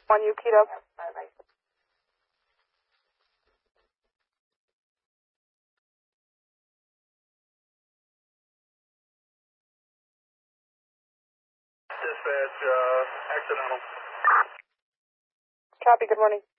On you, keyed up. Dispatch, accidental. Copy, good morning.